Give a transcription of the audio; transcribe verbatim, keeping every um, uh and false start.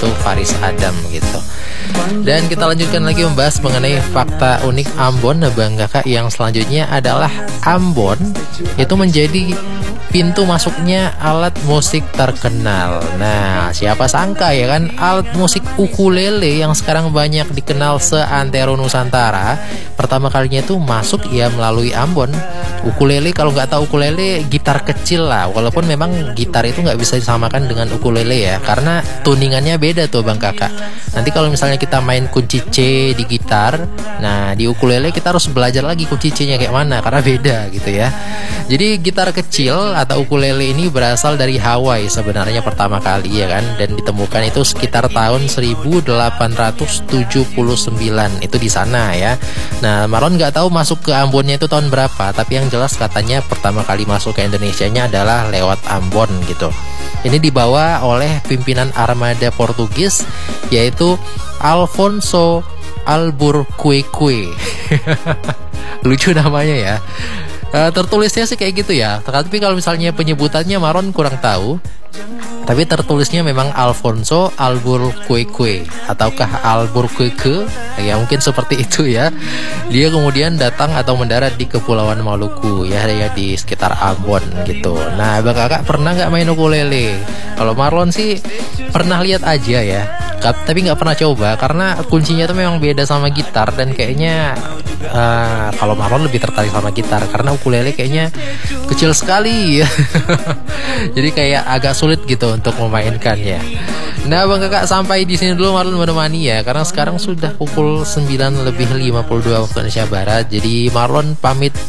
yaitu Faris Adam gitu. Dan kita lanjutkan lagi membahas mengenai fakta unik Ambon Bang Kakak. Yang selanjutnya adalah Ambon itu menjadi pintu masuknya alat musik terkenal. Nah, siapa sangka ya kan, alat musik ukulele yang sekarang banyak dikenal seantero Nusantara, pertama kalinya itu masuk ya melalui Ambon. Ukulele, kalau nggak tahu ukulele, gitar kecil lah. Walaupun memang gitar itu nggak bisa disamakan dengan ukulele ya, karena tuningannya beda tuh Bang Kakak. Nanti kalau misalnya kita main kunci C di gitar, nah di ukulele kita harus belajar lagi kunci C-nya kayak mana, karena beda gitu ya. Jadi gitar kecil atau ukulele ini berasal dari Hawaii sebenarnya pertama kali ya kan, dan ditemukan itu sekitar tahun seribu delapan ratus tujuh puluh sembilan itu di sana ya. Nah, Marlon nggak tahu masuk ke Ambonnya itu tahun berapa, tapi yang jelas katanya pertama kali masuk ke Indonesianya adalah lewat Ambon gitu. Ini dibawa oleh pimpinan armada Portugis yaitu Alfonso Albuquerque. Lucu namanya ya. Uh, tertulisnya sih kayak gitu ya. Tapi kalau misalnya penyebutannya Maron kurang tahu. Tapi tertulisnya memang Alfonso Albuquerque ataukah Albuquerque, ya mungkin seperti itu ya. Dia kemudian datang atau mendarat di Kepulauan Maluku ya, ya di sekitar Ambon gitu. Nah, Bang Kakak pernah nggak main ukulele? Kalau Marlon sih pernah lihat aja ya, tapi nggak pernah coba karena kuncinya tuh memang beda sama gitar, dan kayaknya uh, kalau Marlon lebih tertarik sama gitar karena ukulele kayaknya kecil sekali ya. Jadi kayak agak sulit gitu untuk memainkannya. Nah, Bang Kakak sampai di sini dulu Marlon menemani ya, karena sekarang sudah pukul sembilan lebih lima puluh dua waktu Indonesia Barat. Jadi Marlon pamit